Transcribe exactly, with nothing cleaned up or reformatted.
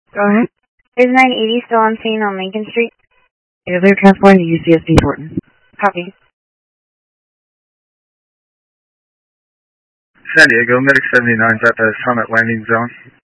Go ahead. Is nine eighty still on scene on Lincoln Street? Yeah, they're transporting to U C S D Thornton. Copy. San Diego, Medic seventy-nine is at the Summit landing zone.